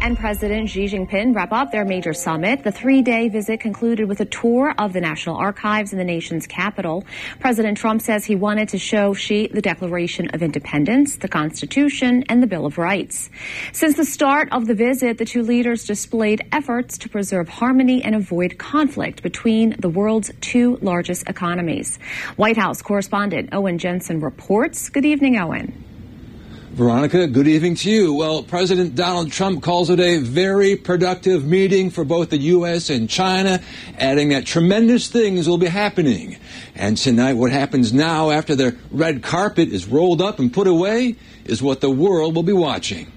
and President Xi Jinping wrap up their major summit. The 3-day visit concluded with a tour of the National Archives in the nation's capital. President Trump says he wanted to show Xi the Declaration of Independence, the Constitution, and the Bill of Rights. Since the start of the visit, the two leaders displayed efforts to preserve harmony and avoid conflict between the world's two largest economies. White House correspondent Owen Jensen reports. Good evening, Owen. Veronica, good evening to you. Well, President Donald Trump calls it a very productive meeting for both the U.S. and China, adding that tremendous things will be happening. And tonight, what happens now after the red carpet is rolled up and put away is what the world will be watching.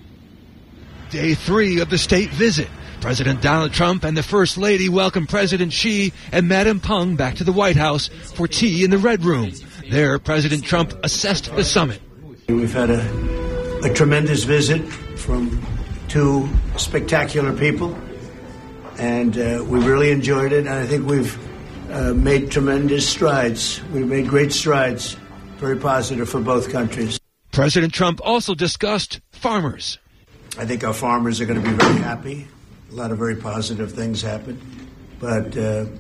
Day 3 of the state visit. President Donald Trump and the First Lady welcome President Xi and Madam Peng back to the White House for tea in the Red Room. There, President Trump assessed the summit. We've had a tremendous visit from two spectacular people, and we really enjoyed it, and I think we've made tremendous strides. We've made great strides, very positive for both countries. President Trump also discussed farmers. I think our farmers are going to be very happy. A lot of very positive things happened, but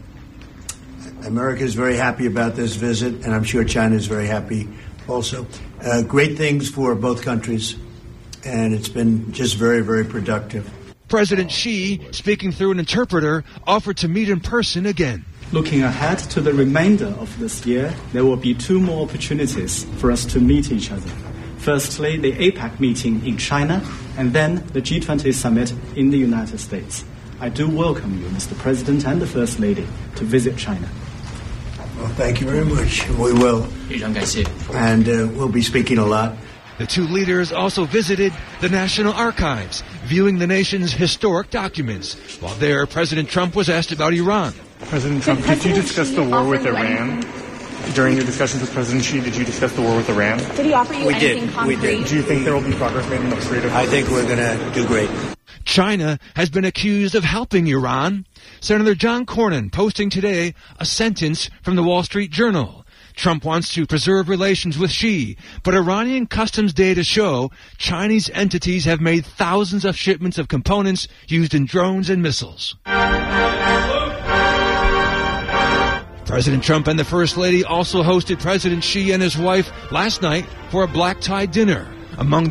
America is very happy about this visit, and I'm sure China is very happy also. Great things for both countries, and it's been just very, very productive. President Xi, speaking through an interpreter, offered to meet in person again. Looking ahead to the remainder of this year, there will be 2 more opportunities for us to meet each other. Firstly, the APEC meeting in China, and then the G20 summit in the United States. I do welcome you, Mr. President and the First Lady, to visit China. Well, thank you very much. We will. And we'll be speaking a lot. The two leaders also visited the National Archives, viewing the nation's historic documents. While there, President Trump was asked about Iran. President Trump, did you discuss the war with Iran? During your discussions with President Xi, did you discuss the war with Iran? Did he offer you anything concrete? We did. Do you think there will be progress made in the Strait of Hormuz? I think we're going to do great. China has been accused of helping Iran. Senator John Cornyn posting today a sentence from the Wall Street Journal. Trump wants to preserve relations with Xi, but Iranian customs data show Chinese entities have made thousands of shipments of components used in drones and missiles. President Trump and the First Lady also hosted President Xi and his wife last night for a black tie dinner. Among